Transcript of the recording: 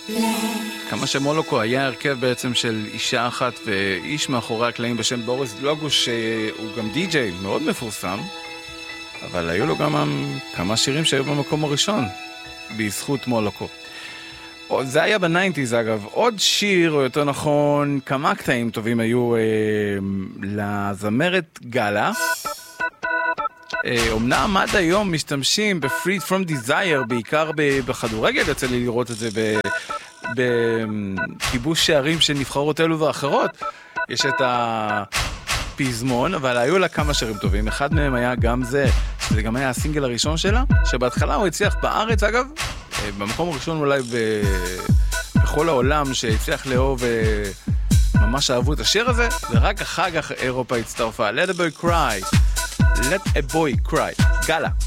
כמה שמולוקו היה הרכב בעצם של אישה אחת ואיש מאחורי הקלעים בשם בוריס דלוגוש, שהוא גם די-ג'יי מאוד מפורסם, אבל היו לו גם כמה שירים שהיו במקום הראשון בזכות מולוקו. זה היה בניינטיז אגב. עוד שיר, או יותר נכון כמה קטעים טובים היו לזמרת גאלה. אמנם עד היום משתמשים ב-Freed from Desire, בעיקר בכדורגל, יצא לי לראות את זה בכיבוש שערים של נבחרות אלו ואחרות. יש את הפזמון, אבל היו לה כמה שירים טובים. אחד מהם היה גם זה גם היה הסינגל הראשון שלה, שבהתחלה הוא הצליח בארץ אגב, במקום הראשון אולי בכל העולם שהצליח לאהוב, ממש אהבו את השיר הזה, ורק אחר כך אירופה הצטרפה. Let a boy cry, let a boy cry, גאלה.